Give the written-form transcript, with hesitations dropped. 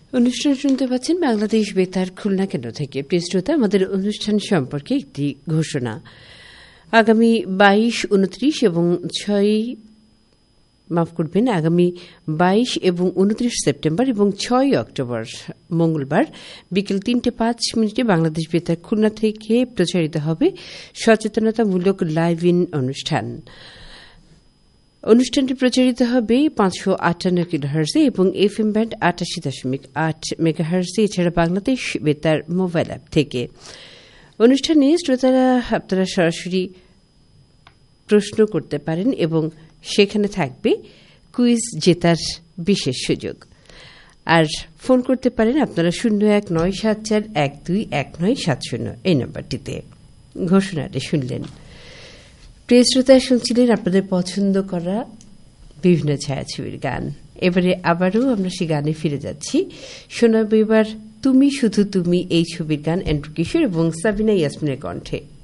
অনুষ্ঠান শুনতে পাচ্ছেন বাংলাদেশ বেতার খুলনা কেন্দ্র থেকে। প্রিয় শ্রোতা, আমাদের অনুষ্ঠান সম্পর্কে একটি ঘোষণা। আগামী 22, 29 এবং 29 সেপ্টেম্বর এবং 6 অক্টোবর মঙ্গলবার বিকেল 3:05 বাংলাদেশ বেতার খুলনা থেকে প্রচারিত হবে সচেতনতামূলক লাইভ ইন অনুষ্ঠান। অনুষ্ঠানটি প্রচারিত হবে 558 কিলোহার্জে এবং এফএম ব্যান্ড 88.8 মেগাহার্জে, এছাড়া বাংলাদেশ বেতার মোবাইল অ্যাপ থেকে। অনুষ্ঠানে শ্রোতারা আপনারা সরাসরি প্রশ্ন করতে পারেন এবং সেখানে থাকবে কুইজ জেতার বিশেষ সুযোগ। আর ফোন করতে পারেন আপনারা 0197412197 এই নম্বরটিতে। ঘোষণাটি শুনলেন। প্রিয় শ্রোতা, শুনছিলেন আপনাদের পছন্দ করা বিভিন্ন ছায়াছবির গান। এবারে আবারও আমরা সেই গানে ফিরে যাচ্ছি। শোনাবো এবার তুমি শুধু তুমি এই ছবির গান এন্ড্রু কিশোর এবং সাবিনা ইয়াসমিনের কণ্ঠে।